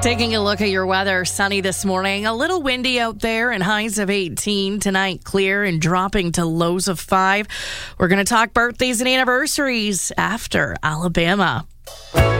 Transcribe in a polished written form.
Taking a look at your weather, sunny this morning, a little windy out there and highs of 18. Tonight, clear and dropping to lows of 5. We're going to talk birthdays and anniversaries after Alabama.